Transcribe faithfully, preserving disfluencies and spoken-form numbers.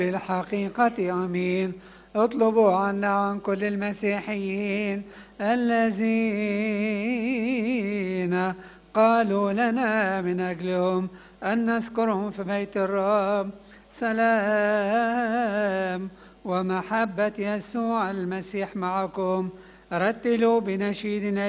بالحقيقة آمين. اطلبوا عنا عن كل المسيحيين الذين قالوا لنا من أجلهم أن نذكرهم في بيت الرب سلام ومحبة يسوع المسيح معكم. رتلوا بنشيدنا